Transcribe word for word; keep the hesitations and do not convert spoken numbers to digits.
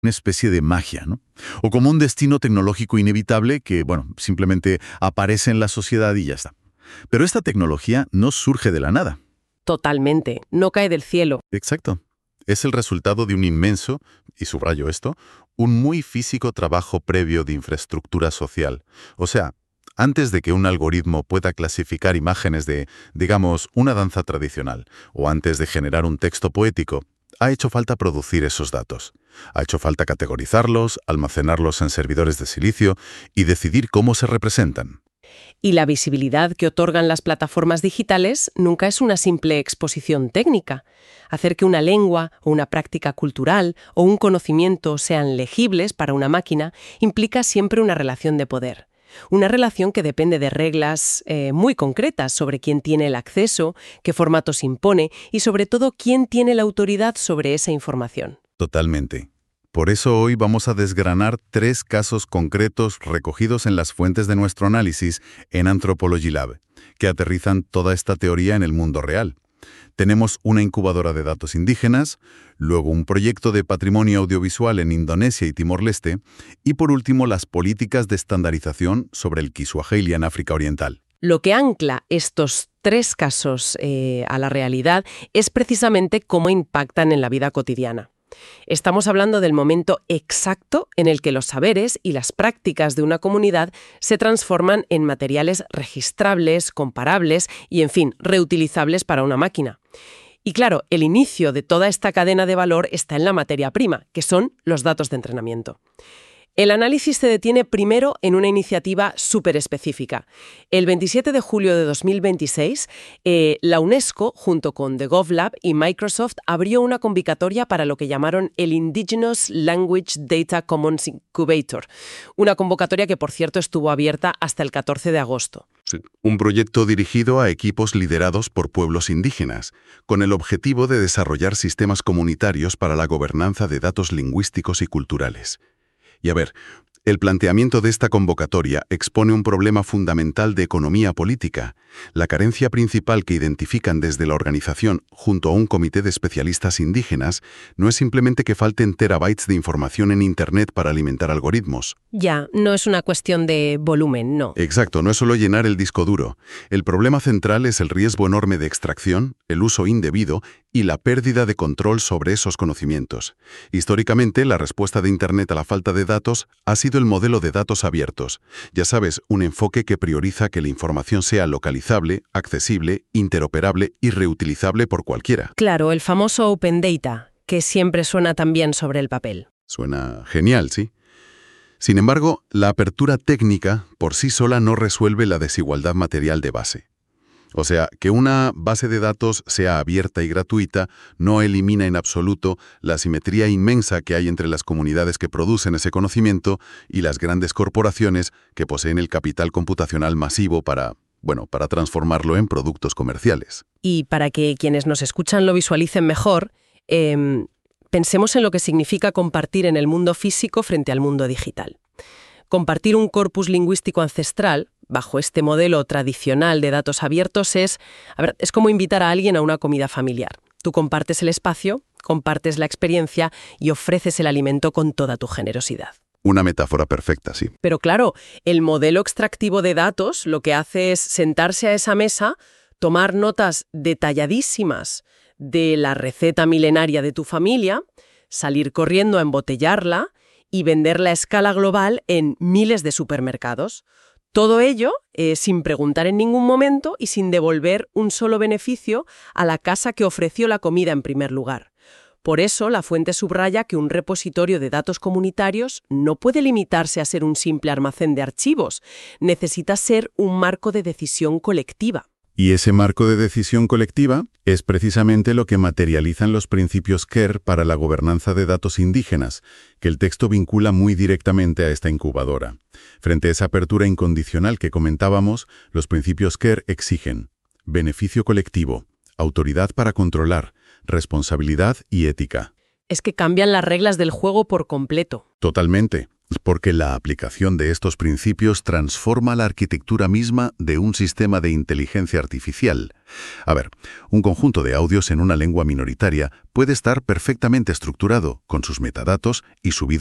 una especie de magia, ¿no? O como un destino tecnológico inevitable que, bueno, simplemente aparece en la sociedad y ya está. Pero esta tecnología no surge de la nada. Totalmente, no cae del cielo. Exacto. Es el resultado de un inmenso, y subrayo esto, un muy físico trabajo previo de infraestructura social. O sea, antes de que un algoritmo pueda clasificar imágenes de, digamos, una danza tradicional, o antes de generar un texto poético, ha hecho falta producir esos datos. Ha hecho falta categorizarlos, almacenarlos en servidores de silicio y decidir cómo se representan. Y la visibilidad que otorgan las plataformas digitales nunca es una simple exposición técnica. Hacer que una lengua o una práctica cultural o un conocimiento sean legibles para una máquina implica siempre una relación de poder. Una relación que depende de reglas eh, muy concretas sobre quién tiene el acceso, qué formatos impone y sobre todo quién tiene la autoridad sobre esa información. Totalmente. Por eso hoy vamos a desgranar tres casos concretos recogidos en las fuentes de nuestro análisis en Anthropology Lab, que aterrizan toda esta teoría en el mundo real. Tenemos una incubadora de datos indígenas, luego un proyecto de patrimonio audiovisual en Indonesia y Timor-Leste, y por último las políticas de estandarización sobre el Kiswahili en África Oriental. Lo que ancla estos tres casos eh, a la realidad es precisamente cómo impactan en la vida cotidiana. Estamos hablando del momento exacto en el que los saberes y las prácticas de una comunidad se transforman en materiales registrables, comparables y, en fin, reutilizables para una máquina. Y claro, el inicio de toda esta cadena de valor está en la materia prima, que son los datos de entrenamiento. El análisis se detiene primero en una iniciativa súper específica. El veintisiete de julio de dos mil veintiséis, eh, la UNESCO, junto con The GovLab y Microsoft, abrió una convocatoria para lo que llamaron el Indigenous Language Data Commons Incubator, una convocatoria que, por cierto, estuvo abierta hasta el catorce de agosto. Sí, un proyecto dirigido a equipos liderados por pueblos indígenas, con el objetivo de desarrollar sistemas comunitarios para la gobernanza de datos lingüísticos y culturales. Y a ver, el planteamiento de esta convocatoria expone un problema fundamental de economía política. La carencia principal que identifican desde la organización junto a un comité de especialistas indígenas no es simplemente que falten terabytes de información en Internet para alimentar algoritmos. Ya, no es una cuestión de volumen, no. Exacto, no es solo llenar el disco duro. El problema central es el riesgo enorme de extracción, el uso indebido y la pérdida de control sobre esos conocimientos. Históricamente, la respuesta de Internet a la falta de datos ha sido el modelo de datos abiertos. Ya sabes, un enfoque que prioriza que la información sea localizable, accesible, interoperable y reutilizable por cualquiera. Claro, el famoso Open Data, que siempre suena tan bien sobre el papel. Suena genial, ¿sí? Sin embargo, la apertura técnica por sí sola no resuelve la desigualdad material de base. O sea, que una base de datos sea abierta y gratuita no elimina en absoluto la asimetría inmensa que hay entre las comunidades que producen ese conocimiento y las grandes corporaciones que poseen el capital computacional masivo para, bueno, para transformarlo en productos comerciales. Y para que quienes nos escuchan lo visualicen mejor, eh, pensemos en lo que significa compartir en el mundo físico frente al mundo digital. Compartir un corpus lingüístico ancestral, bajo este modelo tradicional de datos abiertos, es, a ver, es como invitar a alguien a una comida familiar. Tú compartes el espacio, compartes la experiencia y ofreces el alimento con toda tu generosidad. Una metáfora perfecta, sí. Pero claro, el modelo extractivo de datos lo que hace es sentarse a esa mesa, tomar notas detalladísimas de la receta milenaria de tu familia, salir corriendo a embotellarla y venderla a escala global en miles de supermercados. Todo ello eh, sin preguntar en ningún momento y sin devolver un solo beneficio a la casa que ofreció la comida en primer lugar. Por eso, la fuente subraya que un repositorio de datos comunitarios no puede limitarse a ser un simple almacén de archivos. Necesita ser un marco de decisión colectiva. Y ese marco de decisión colectiva es precisamente lo que materializan los principios C E R para la gobernanza de datos indígenas, que el texto vincula muy directamente a esta incubadora. Frente a esa apertura incondicional que comentábamos, los principios C E R exigen beneficio colectivo, autoridad para controlar, responsabilidad y ética. Es que cambian las reglas del juego por completo. Totalmente. Porque la aplicación de estos principios transforma la arquitectura misma de un sistema de inteligencia artificial. A ver, un conjunto de audios en una lengua minoritaria puede estar perfectamente estructurado, con sus metadatos y subido